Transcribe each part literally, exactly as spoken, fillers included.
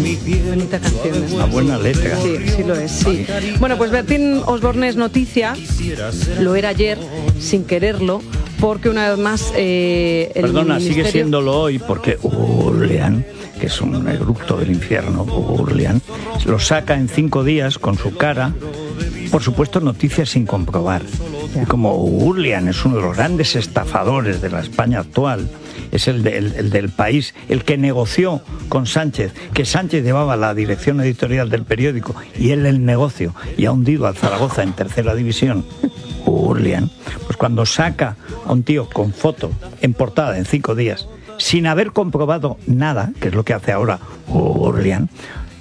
Bonita canción. Una buena letra. Sí, sí lo es, sí. Bueno, pues Bertín Osborne es noticia, lo era ayer, sin quererlo, porque una vez más eh, el Perdona, ministerio... sigue siéndolo hoy porque Urlian, que es un eructo del infierno, Urlian, lo saca en cinco días con su cara, por supuesto noticias sin comprobar. Y como Urlian es uno de los grandes estafadores de la España actual, es el, de, el, el del país, el que negoció con Sánchez, que Sánchez llevaba la dirección editorial del periódico y él el negocio, y ha hundido al Zaragoza en tercera división, Urlian, pues cuando saca a un tío con foto en portada en cinco días, sin haber comprobado nada, que es lo que hace ahora Urlian,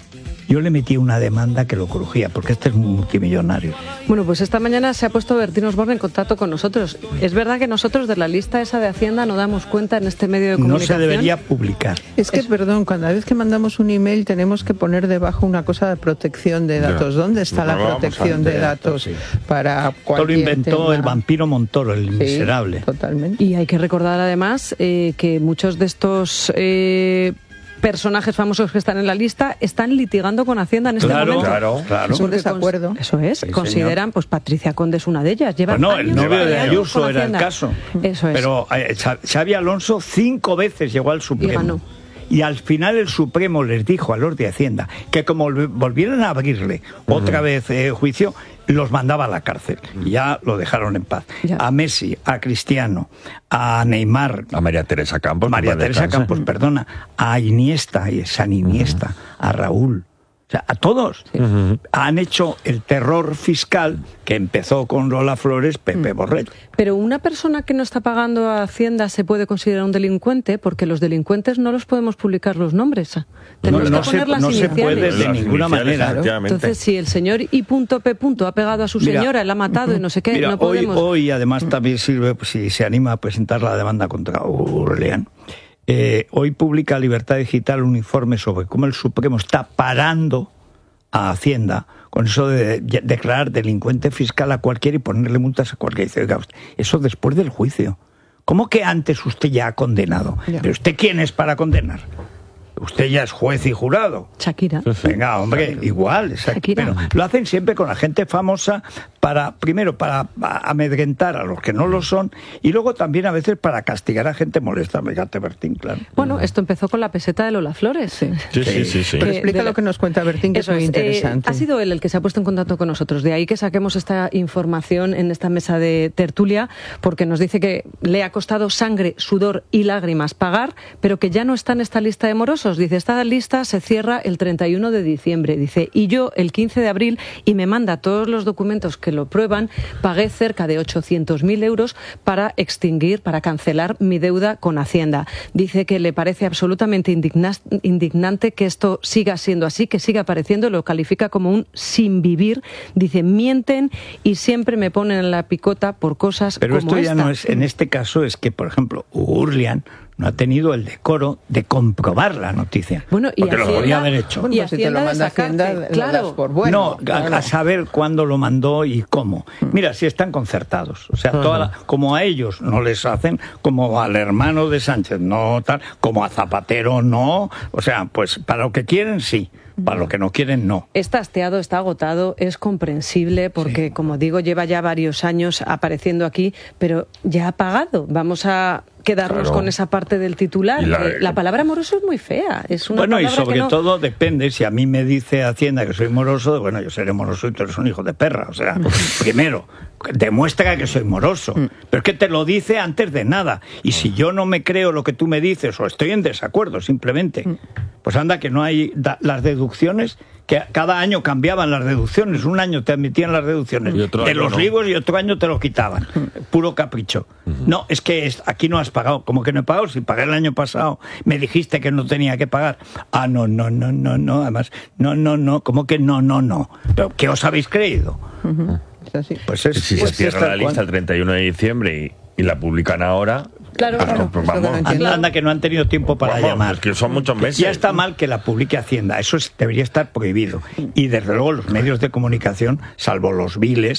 yo le metí una demanda que lo crujía, porque este es un multimillonario. Bueno, pues esta mañana se ha puesto Bertín Osborne en contacto con nosotros. Es verdad que nosotros de la lista esa de Hacienda no damos cuenta en este medio de comunicación. No se debería publicar. Es que, es... perdón, cada vez que mandamos un email tenemos que poner debajo una cosa de protección de datos. Ya. ¿Dónde está no, la protección de datos sí. para cualquier Todo lo inventó tema. El vampiro Montoro, el sí, miserable. Totalmente. Y hay que recordar además eh, que muchos de estos... Eh, personajes famosos que están en la lista están litigando con Hacienda en este claro, momento. Claro, claro. Es un desacuerdo. Eso es. Sí, consideran, señor. Pues Patricia Conde es una de ellas. Lleva bueno, años el novio de Ayuso era Hacienda. El caso. Eso es. Pero eh, Xavi Alonso cinco veces llegó al Supremo. Y ganó. Y al final el Supremo les dijo a los de Hacienda que como volvieran a abrirle uh-huh. otra vez eh, juicio, los mandaba a la cárcel. Y ya lo dejaron en paz. Ya. A Messi, a Cristiano, a Neymar, a María Teresa Campos, María Teresa Campos, perdona, a Iniesta, y San Iniesta, uh-huh. a Raúl. O sea, a todos uh-huh. han hecho el terror fiscal que empezó con Lola Flores, Pepe Borrell. Pero una persona que no está pagando a Hacienda se puede considerar un delincuente, porque los delincuentes no los podemos publicar los nombres. Tenemos no, no que poner se, las no iniciales. se puede de ninguna manera. Entonces, si el señor I. P. P. ha pegado a su mira, señora, la ha matado y no sé qué, mira, no podemos... Hoy, hoy además también sirve, pues, si se anima a presentar la demanda contra Urlian. Eh, hoy publica Libertad Digital un informe sobre cómo el Supremo está parando a Hacienda con eso de declarar delincuente fiscal a cualquiera y ponerle multas a cualquiera. Dice, oiga, eso después del juicio. ¿Cómo que antes usted ya ha condenado? Ya. ¿Pero usted quién es para condenar? Usted ya es juez y jurado. Shakira. Venga, hombre, igual. Shakira. Pero lo hacen siempre con la gente famosa para, primero, para amedrentar a los que no lo son y luego también a veces para castigar a gente molesta. Fíjate, Bertín, claro. Bueno, esto empezó con la peseta de Lola Flores. Sí, sí, sí. sí, sí. Pero explica la... lo que nos cuenta Bertín, que eso es muy interesante. Eh, ha sido él el que se ha puesto en contacto con nosotros. De ahí que saquemos esta información en esta mesa de tertulia, porque nos dice que le ha costado sangre, sudor y lágrimas pagar, pero que ya no está en esta lista de morosos. Dice, esta lista se cierra el treinta y uno de diciembre. Dice, y yo el quince de abril, y me manda todos los documentos que lo prueban, pagué cerca de ochocientos mil euros para extinguir, para cancelar mi deuda con Hacienda. Dice que le parece absolutamente indigna, indignante que esto siga siendo así, que siga apareciendo, lo califica como un sin vivir. Dice, mienten y siempre me ponen en la picota por cosas Pero como esta. Pero esto ya no es, en este caso es que, por ejemplo, Urlian no ha tenido el decoro de comprobar la noticia. Bueno, y porque Hacienda, lo podía haber hecho. Bueno, y pues si te lo manda Hacienda, claro. por bueno. No, claro. a, a saber cuándo lo mandó y cómo. Mira, si están concertados. O sea, uh-huh. toda la, como a ellos no les hacen, como al hermano de Sánchez no tal, como a Zapatero no. O sea, pues para lo que quieren sí. Para lo que no quieren, no. Está hastiado, está agotado, es comprensible porque, sí. como digo, lleva ya varios años apareciendo aquí, pero ya ha pagado. Vamos a quedarnos claro. con esa parte del titular. La, la palabra moroso es muy fea. Es una bueno, y sobre que no... todo depende, si a mí me dice Hacienda que soy moroso, bueno, yo seré moroso y tú eres un hijo de perra. O sea, primero, demuestra que soy moroso. Pero es que te lo dice antes de nada. Y si yo no me creo lo que tú me dices o estoy en desacuerdo simplemente, pues anda que no hay da, las deducciones, que cada año cambiaban las deducciones. Un año te admitían las deducciones de los no. libros y otro año te lo quitaban. Puro capricho. Uh-huh. No, es que es, aquí no has pagado. ¿Cómo que no he pagado? Si pagué el año pasado, me dijiste que no tenía que pagar. Ah, no, no, no, no, no. Además, no, no, no. ¿Cómo que no, no, no? ¿Pero qué os habéis creído? Uh-huh. Pues es, si pues se cierra la lista el treinta y uno de diciembre y, y la publican ahora... Claro, claro. Pues vamos. Anda, anda que no han tenido tiempo para vamos, llamar. Es que son muchos meses. Ya está mal que la publique Hacienda. Eso es, debería estar prohibido. Y desde luego los medios de comunicación, salvo los viles,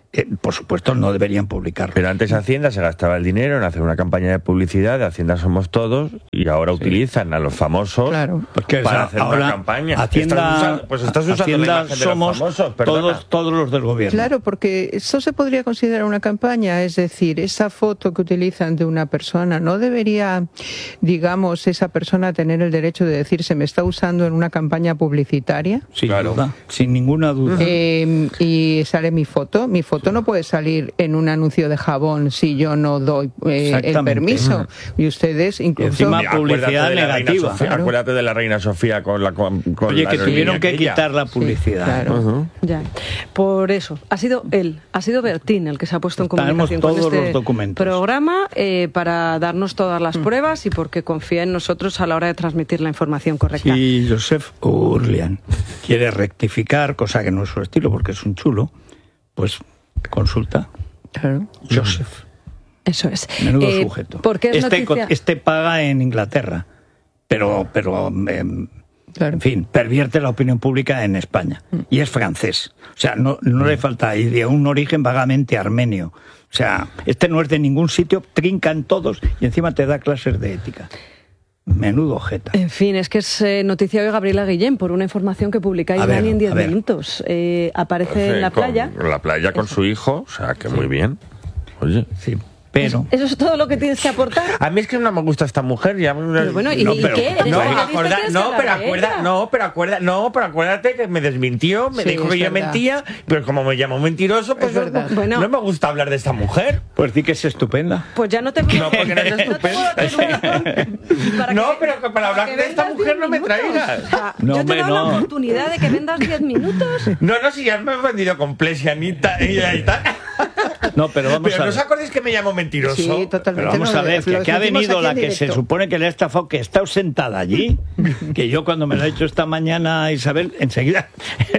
eh, por supuesto no deberían publicarlo. Pero antes Hacienda se gastaba el dinero en hacer una campaña de publicidad de Hacienda Somos Todos y ahora sí. utilizan a los famosos claro. Porque para hacer una campaña. Hacienda, estás usando, pues estás usando Hacienda la imagen somos de los famosos, todos, todos los del gobierno. Claro, porque esto se podría considerar una campaña, es decir, esa foto que utilizan de una persona, ¿no debería, digamos, esa persona tener el derecho de decir se me está usando en una campaña publicitaria? Sin claro. duda, sin ninguna duda. Eh, y sale mi foto. Mi foto no puede salir en un anuncio de jabón si yo no doy eh, el permiso. Y ustedes incluso... Y encima publicidad negativa. Sofía, claro. Acuérdate de la reina Sofía con la... Con, con Oye, la que tuvieron que aquella. quitar la publicidad. Sí, claro. Uh-huh. Ya. Por eso, ha sido él, ha sido Bertín el que se ha puesto en comunicación todos con este los documentos. programa eh, para darnos todas las mm. pruebas y porque confía en nosotros a la hora de transmitir la información correcta. Si Joseph Ourlian quiere rectificar, cosa que no es su estilo porque es un chulo, pues consulta. Claro. Joseph. Eso es. Menudo eh, sujeto. Porque es este, noticia... este paga en Inglaterra, pero, pero eh, claro. en fin, pervierte la opinión pública en España. Mm. Y es francés. O sea, no, no mm. le falta, y de un origen vagamente armenio. O sea, este no es de ningún sitio, trincan todos y encima te da clases de ética. Menudo jeta. En fin, es que es eh, noticia de Gabriela Guillén por una información que publicáis Dani en diez minutos. Eh, aparece pues, eh, en la playa. En la playa con Eso. su hijo, o sea, que sí. muy bien. Oye, sí. Pero... ¿Eso es todo lo que tienes que aportar? A mí es que no me gusta esta mujer. Ya... Pero bueno, ¿y, no, ¿y pero, qué? No, acorda, no, pero acuerda, no, pero acuerda, no, pero acuérdate que me desmintió, me sí, dijo que yo verdad. mentía, pero como me llamó mentiroso, pues no, bueno, no me gusta hablar de esta mujer. Pues di que es estupenda. Pues ya no te No, porque no es estupenda. No, no pero que para hablar para que de esta mujer no me traigas. O sea, no, yo te he dado no. la oportunidad de que vendas diez minutos. No, no, si ya me he vendido con Plesianita y tal. No, pero vamos pero a ver. ¿No os acordáis que me llamó mentiroso? Sí, totalmente. Pero vamos no, a ver, que, que ha venido la que directo. se supone que le ha estafado, que está sentada allí, que yo cuando me lo ha hecho esta mañana Isabel, enseguida...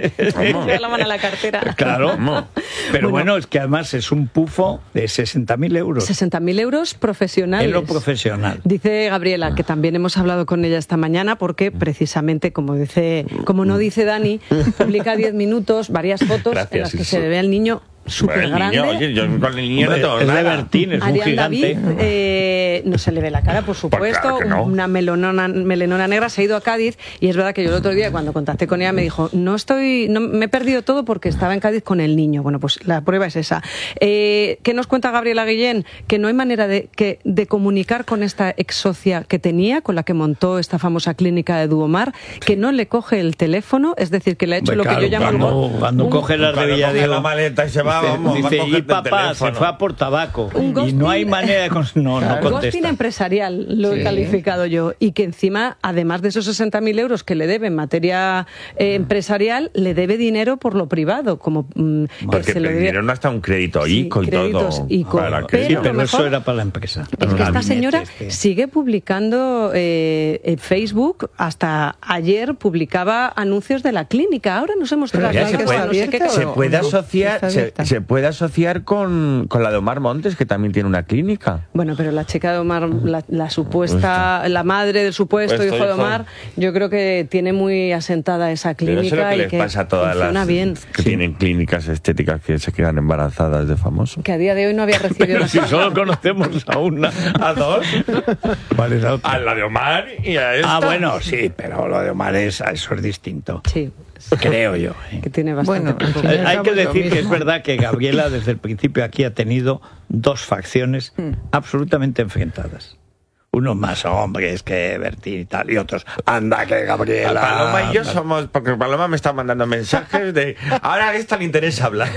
la mano a la cartera. Claro, pero bueno, bueno, es que además es un pufo de sesenta mil euros. sesenta mil euros profesionales. En lo profesional. Dice Gabriela, que también hemos hablado con ella esta mañana, porque precisamente, como dice, como no dice Dani, publica diez minutos, varias fotos Gracias, en las que se le ve al niño súper grande. Oye, yo con el niño Hombre, no tengo es nada. de Bertín, es Arián un gigante. David, eh, no se le ve la cara, por supuesto, pues claro no. una melonona, melenona negra, se ha ido a Cádiz y es verdad que yo el otro día cuando contacté con ella me dijo, no estoy, no, me he perdido todo porque estaba en Cádiz con el niño. Bueno, pues la prueba es esa. Eh, ¿Qué nos cuenta Gabriela Guillén? Que no hay manera de, que, de comunicar con esta ex socia que tenía, con la que montó esta famosa clínica de Duomar, que no le coge el teléfono, es decir, que le ha hecho Hombre, lo claro, que yo llamo... Cuando, un, cuando un, coge la revilla de la maleta y se va, dice, vamos, dice, va y papá se fue a por tabaco y no hay manera de... No, claro. no Ghosting empresarial, lo sí. he calificado yo, y que encima, además de esos sesenta mil euros que le debe en materia eh, empresarial, le debe dinero por lo privado, como mm, porque que se le dieron hasta un crédito sí, ICO y todo. ICO. Para pero, sí, pero eso era para la empresa. Es que esta señora este. sigue publicando eh, en Facebook, hasta ayer publicaba anuncios de la clínica, ahora nos hemos trasladado. Se puede, no sé qué, se puede asociar, se, se puede asociar con, con la de Omar Montes, que también tiene una clínica. Bueno, pero la chica de Omar, la, la supuesta, la madre del supuesto Puesto hijo de Omar, yo creo que tiene muy asentada esa clínica. Pero eso es lo que y les que pasa a todas las bien. que sí. tienen clínicas estéticas que se quedan embarazadas de famosos. Que a día de hoy no había recibido pero si solo conocemos a una, a dos, ¿cuál es la otra? A la de Omar y a esta. Ah, bueno, sí, pero lo de Omar es, eso es distinto. Sí. Creo yo. ¿eh? Que tiene bastante bueno, hay, hay que decir que es verdad que Gabriela desde el principio aquí ha tenido dos facciones mm. absolutamente enfrentadas. Unos más hombres que Bertín y tal, y otros, anda que Gabriela... Paloma y yo somos, porque Paloma me está mandando mensajes de, ahora a esta le interesa hablar.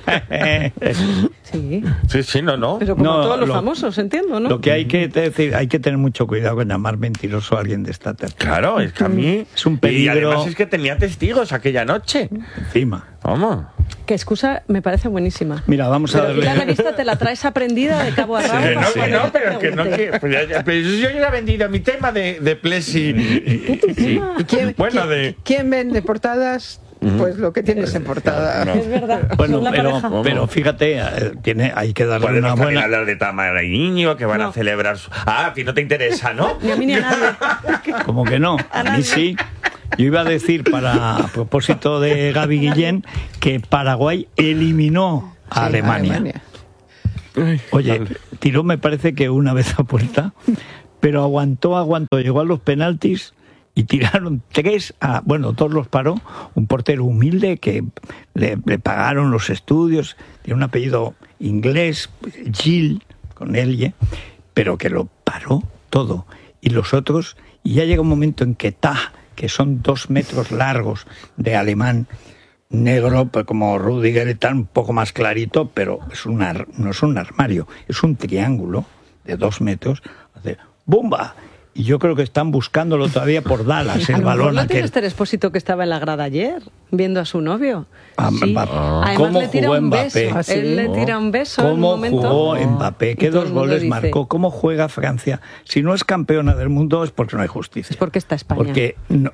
Sí. Sí, sí, no, no. Pero como no, todos los lo, famosos, entiendo, ¿no? Lo que hay que decir, hay que tener mucho cuidado con llamar mentiroso a alguien de esta tercera. Claro, es que a mí... Es un peligro... Y además es que tenía testigos aquella noche. Encima. Vamos. Que excusa me parece buenísima. Mira, vamos a pero darle... la revista te la traes aprendida de cabo a rabo. Sí, no, que no, pero es que no... Que, pues ya, ya, pero yo ya he vendido mi tema de, de Plesi. Sí. ¿Y quién, bueno, ¿quién, de... ¿quién vende portadas? Pues lo que tienes en portada. No. Es verdad. Bueno, pero, pero fíjate, tiene, hay que darle Podemos una buena... hablar de Tamara y Niño, que van no. a celebrar su... Ah, a ti no te interesa, ¿no? Ni a mí ni a nadie. ¿Cómo que no? A, a mí sí. Yo iba a decir, para a propósito de Gaby Guillén, que Paraguay eliminó a sí, Alemania. Alemania. Oye, tiró me parece que una vez a puerta, pero aguantó, aguantó, llegó a los penaltis y tiraron tres a... Bueno, todos los paró, un portero humilde que le, le pagaron los estudios, tiene un apellido inglés, Gil, con L, pero que lo paró todo. Y los otros, y ya llega un momento en que Ta, que son dos metros largos de alemán, negro, pues como Rudiger y tal, un poco más clarito, pero es una, no es un armario, es un triángulo de dos metros, hace ¡bomba! Y yo creo que están buscándolo todavía por Dallas, el balón ¿No aquel. tiene este Expósito que estaba en la grada ayer, viendo a su novio? Ah, sí. ah, Además ¿Cómo le tira jugó un Mbappé? beso. ¿Ah, sí? Él le tira un beso en un ¿Cómo momento? jugó Mbappé? ¿Qué dos goles dice. marcó? ¿Cómo juega Francia? Si no es campeona del mundo es porque no hay justicia. Es porque está España. Porque no.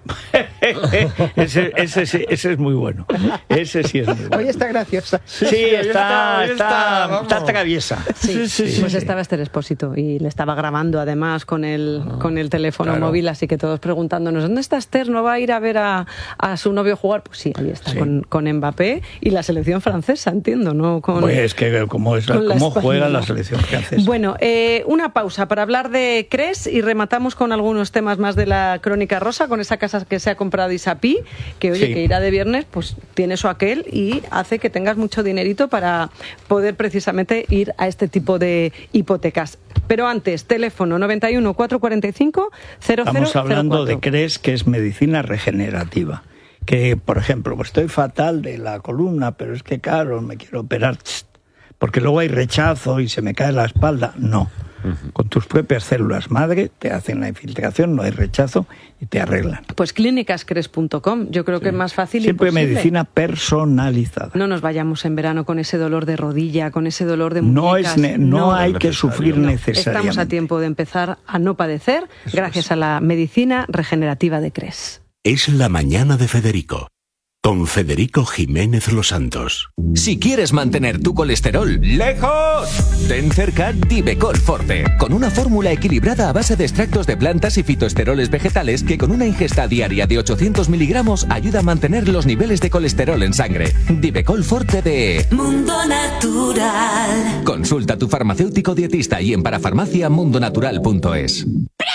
ese, ese, ese, ese es muy bueno. Ese sí es muy bueno. Hoy está graciosa. Sí, sí, está, está, está, está traviesa. Sí, sí, sí, pues sí. Estaba este Expósito y le estaba grabando además con el, ah, con el teléfono claro. móvil, así que todos preguntándonos, ¿dónde está Esther? ¿No va a ir a ver a, a su novio jugar? Pues sí, ahí está, sí. Con, con Mbappé y la selección francesa, entiendo, ¿no? Con, pues es que cómo, es, cómo juega la selección francesa. Bueno, eh, una pausa para hablar de Cres y rematamos con algunos temas más de la Crónica Rosa, con esa casa que se ha comprado Isapí, que oye, sí. que irá de viernes, pues tiene eso aquel y hace que tengas mucho dinerito para poder precisamente ir a este tipo de hipotecas. Pero antes, teléfono noventa y uno, cuatrocientos cuarenta y cinco, cero cero cero cuatro. Estamos hablando de Cres, que es medicina regenerativa. Que, por ejemplo, pues estoy fatal de la columna, pero es que, claro, me quiero operar, porque luego hay rechazo y se me cae la espalda. No. Uh-huh. Con tus propias células madre te hacen la infiltración, no hay rechazo y te arreglan. Pues clínicas cres punto com, yo creo sí. que es más fácil. Siempre imposible. Medicina personalizada. No nos vayamos en verano con ese dolor de rodilla, con ese dolor de muñecas. No, es ne- no, no hay que sufrir no. necesariamente. Estamos a tiempo de empezar a no padecer Eso gracias es. a la medicina regenerativa de Cres. Es la mañana de Federico, con Federico Jiménez Los Santos. Si quieres mantener tu colesterol lejos, ten cerca Divecol Forte, con una fórmula equilibrada a base de extractos de plantas y fitoesteroles vegetales que con una ingesta diaria de ochocientos miligramos ayuda a mantener los niveles de colesterol en sangre. Divecol Forte de Mundo Natural. Consulta a tu farmacéutico dietista y en parafarmacia mundonatural punto es.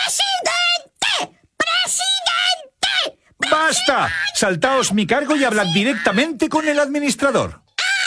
¡Basta! Saltaos mi cargo y hablad directamente con el administrador.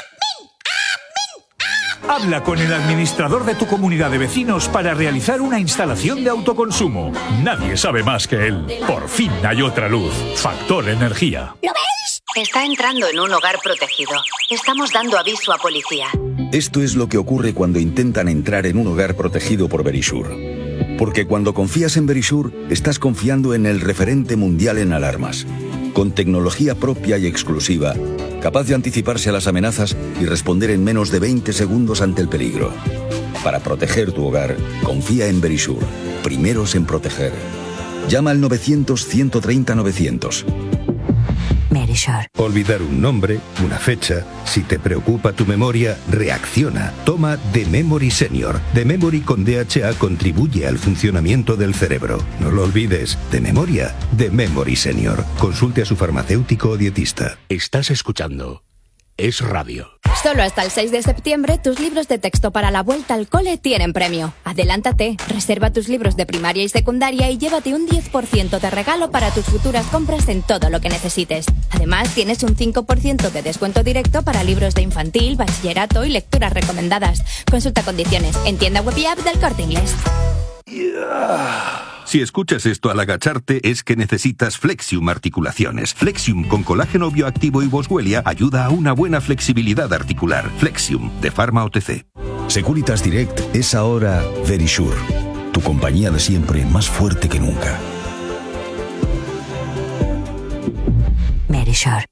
Habla con el administrador de tu comunidad de vecinos para realizar una instalación de autoconsumo. Nadie sabe más que él. Por fin hay otra luz. Factor Energía. ¿Lo veis? Está entrando en un hogar protegido. Estamos dando aviso a policía. Esto es lo que ocurre cuando intentan entrar en un hogar protegido por Verisur. Porque cuando confías en Verisur, estás confiando en el referente mundial en alarmas. Con tecnología propia y exclusiva, capaz de anticiparse a las amenazas y responder en menos de veinte segundos ante el peligro. Para proteger tu hogar, confía en Verisur. Primeros en proteger. Llama al novecientos, ciento treinta, novecientos. Verisur. Olvidar un nombre, una fecha. Si te preocupa tu memoria, reacciona. Toma The Memory Senior. The Memory con D H A contribuye al funcionamiento del cerebro. No lo olvides. De memoria, The Memory Senior. Consulte a su farmacéutico o dietista. Estás escuchando Es Radio. Solo hasta el seis de septiembre, tus libros de texto para la vuelta al cole tienen premio. Adelántate, reserva tus libros de primaria y secundaria y llévate un diez por ciento de regalo para tus futuras compras en todo lo que necesites. Además, tienes un cinco por ciento de descuento directo para libros de infantil, bachillerato y lecturas recomendadas. Consulta condiciones en tienda web y app del Corte Inglés. Yeah. Si escuchas esto al agacharte es que necesitas Flexium Articulaciones. Flexium con colágeno bioactivo y boswellia ayuda a una buena flexibilidad articular. Flexium, de Pharma O T C. Securitas Direct es ahora Verisur. Tu compañía de siempre más fuerte que nunca. Verisur.